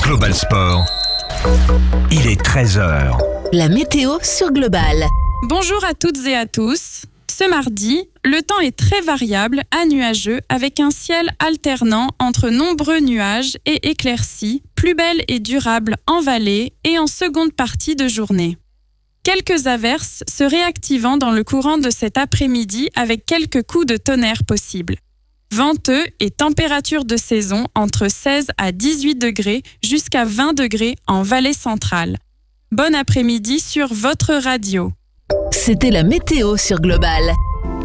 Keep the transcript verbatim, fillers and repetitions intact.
Global Sport. Il est treize heures. La météo sur Global. Bonjour à toutes et à tous. Ce mardi, le temps est très variable à nuageux avec un ciel alternant entre nombreux nuages et éclaircies, plus belle et durable en vallée et en seconde partie de journée. Quelques averses se réactivant dans le courant de cet après-midi avec quelques coups de tonnerre possibles. Venteux et température de saison entre seize à dix-huit degrés jusqu'à vingt degrés en vallée centrale. Bon après-midi sur votre radio. C'était la météo sur Global.